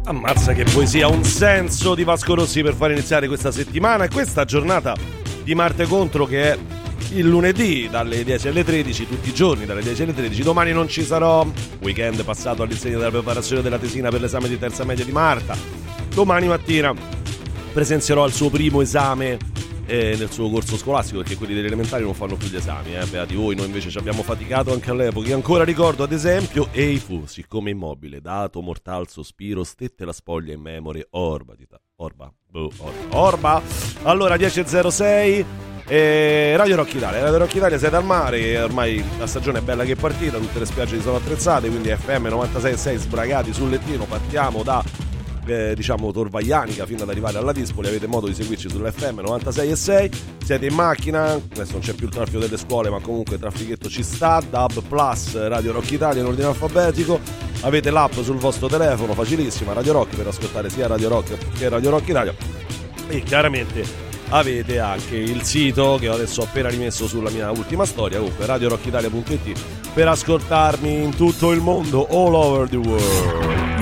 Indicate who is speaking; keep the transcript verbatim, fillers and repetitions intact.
Speaker 1: Ammazza che poesia, un senso di Vasco Rossi per far iniziare questa settimana e questa giornata di Marte Contro, che è il lunedì dalle dieci alle tredici, tutti i giorni dalle dieci alle tredici. Domani non ci sarò, weekend passato all'insegna della preparazione della tesina per l'esame di terza media di Marta. Domani mattina presenzierò al suo primo esame eh, nel suo corso scolastico, perché quelli delle elementari non fanno più gli esami, eh. Beati voi, noi invece ci abbiamo faticato anche all'epoca. Io ancora ricordo, ad esempio, Ei fu, siccome immobile, dato mortal sospiro, stette la spoglia in memore, orba di ta, orba, boh, orba, orba. Allora, dieci e zero sei, eh, Radio Rock Italia, Radio Rock Italia, siete al mare, ormai la stagione è bella che è partita, tutte le spiagge si sono attrezzate, quindi F M novantasei e sei sbragati sul lettino, partiamo da Eh, diciamo Torvaianica fino ad arrivare alla Dispoli. Avete modo di seguirci sull'F M novantasei e sei, siete in macchina, adesso non c'è più il traffico delle scuole, ma comunque il traffichetto ci sta. D A B Plus, Radio Rock Italia in ordine alfabetico, avete l'app sul vostro telefono, facilissima, Radio Rock, per ascoltare sia Radio Rock che Radio Rock Italia, e chiaramente avete anche il sito che adesso ho appena rimesso sulla mia ultima storia, comunque radio rock italia punto it, per ascoltarmi in tutto il mondo, all over the world.